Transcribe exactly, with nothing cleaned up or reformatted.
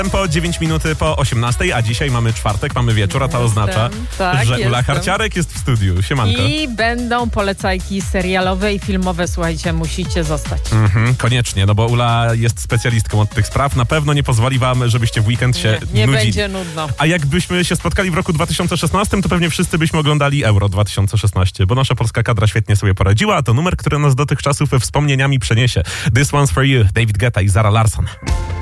Po dziewięć minuty po osiemnastej, a dzisiaj mamy czwartek, mamy wieczór, a to oznacza, tak, że Ula jestem. Harciarek jest w studiu. Siemanko. I będą polecajki serialowe i filmowe, słuchajcie, musicie zostać. Mhm, koniecznie, no bo Ula jest specjalistką od tych spraw. Na pewno nie pozwoli wam, żebyście w weekend się Nie, nie nudzili. będzie nudno. A jakbyśmy się spotkali w roku dwa tysiące szesnastym, to pewnie wszyscy byśmy oglądali Euro dwa tysiące szesnaście, bo nasza polska kadra świetnie sobie poradziła, a to numer, który nas do tych czasów wspomnieniami przeniesie. This one's for you, David Guetta i Zara Larsson.